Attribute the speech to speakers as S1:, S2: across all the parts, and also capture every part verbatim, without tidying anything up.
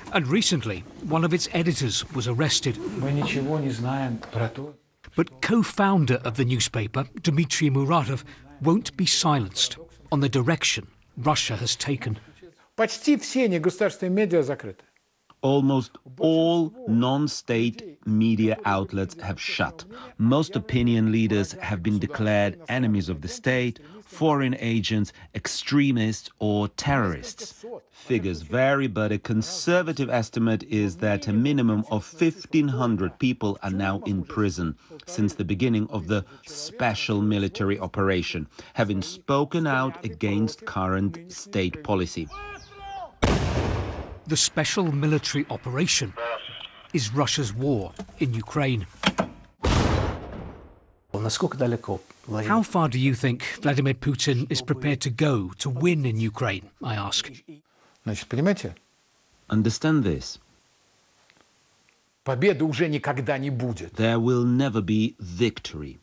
S1: And recently, one of its editors was arrested. But co-founder of the newspaper, Dmitry Muratov, won't be silenced on the direction Russia has taken.
S2: Almost all non-state media outlets have shut. Most opinion leaders have been declared enemies of the state, foreign agents, extremists or terrorists. Figures vary, but a conservative estimate is that a minimum of fifteen hundred people are now in prison since the beginning of the special military operation, having spoken out against current state policy.
S1: The special military operation is Russia's war in Ukraine. How far do you think Vladimir Putin is prepared to go to win in Ukraine, I ask?
S2: Understand this. There will never be victory.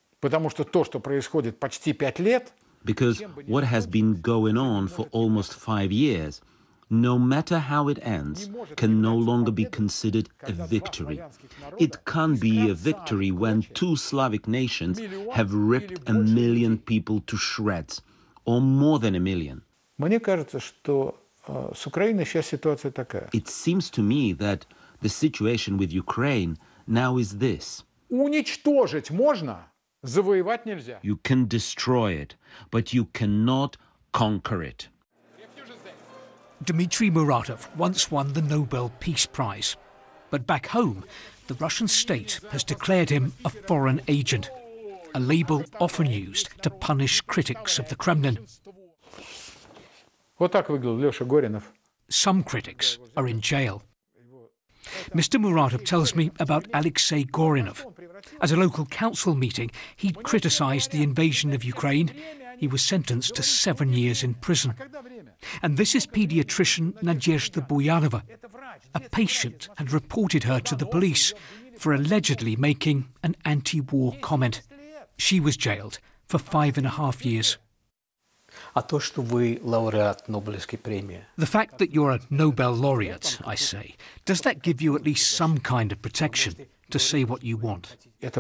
S2: Because what has been going on for almost five years, no matter how it ends, can no longer be considered a victory. It can't be a victory when two Slavic nations have ripped a million people to shreds, or more than a million. It seems to me that the situation with Ukraine now is this. You can destroy it, but you cannot conquer it.
S1: Dmitry Muratov once won the Nobel Peace Prize. But back home, the Russian state has declared him a foreign agent, a label often used to punish critics of the Kremlin. Some critics are in jail. Mister Muratov tells me about Alexei Gorinov. At a local council meeting, he'd criticised the invasion of Ukraine. He was sentenced to seven years in prison. And this is paediatrician Nadezhda Buyanova. A patient had reported her to the police for allegedly making an anti-war comment. She was jailed for five and a half years. The fact that you're a Nobel laureate, I say, does that give you at least some kind of protection to say what you want?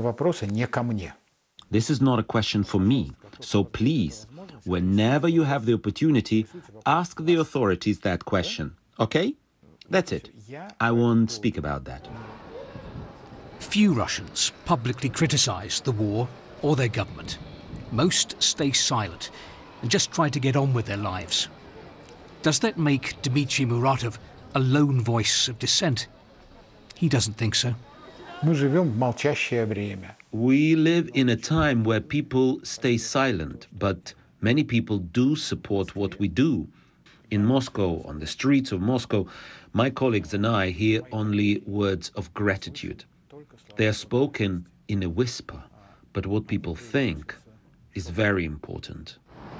S2: This is not a question for me, so please, whenever you have the opportunity, ask the authorities that question, okay? That's it. I won't speak about that.
S1: Few Russians publicly criticize the war or their government. Most stay silent and just try to get on with their lives. Does that make Dmitry Muratov a lone voice of dissent? He doesn't think so.
S2: We live in a time where people stay silent, but many people do support what we do. In Moscow, on the streets of Moscow, my colleagues and I hear only words of gratitude. They are spoken in a whisper, but what people think is very important.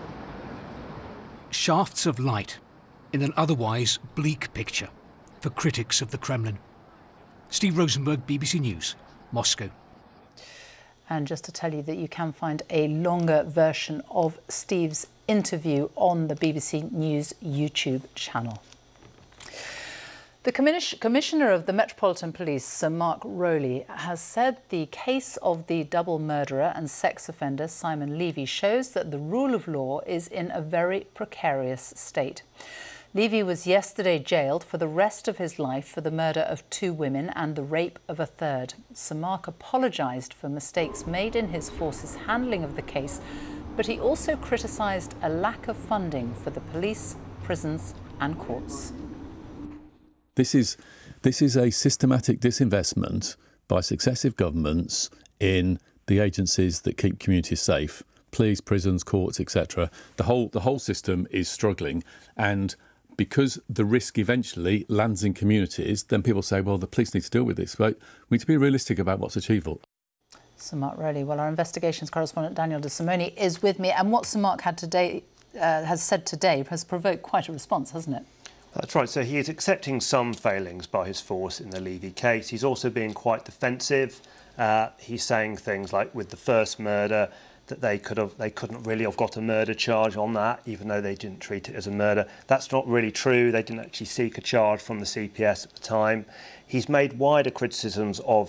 S1: Shafts of light in an otherwise bleak picture for critics of the Kremlin. Steve Rosenberg, B B C News, Moscow.
S3: And just to tell you that you can find a longer version of Steve's interview on the B B C News YouTube channel. The Commissioner of the Metropolitan Police, Sir Mark Rowley, has said the case of the double murderer and sex offender Simon Levy shows that the rule of law is in a very precarious state. Levy was yesterday jailed for the rest of his life for the murder of two women and the rape of a third. Sir Mark apologised for mistakes made in his force's handling of the case, but he also criticised a lack of funding for the police, prisons and courts.
S4: This is, this is a systematic disinvestment by successive governments in the agencies that keep communities safe, police, prisons, courts, et cetera. The whole, the whole system is struggling, and because the risk eventually lands in communities, then people say, well, the police need to deal with this. But we need to be realistic about what's achievable.
S3: Sir Mark Rowley. Well, our investigations correspondent Daniel De Simone is with me, and what Sir Mark had today, uh, has said today has provoked quite a response, hasn't it?
S5: That's right. So he is accepting some failings by his force in the Levy case. He's also being quite defensive. Uh, he's saying things like, with the first murder, that they could have they couldn't really have got a murder charge on that, even though they didn't treat it as a murder. That's not really true. They didn't actually seek a charge from the C P S at the time. He's made wider criticisms of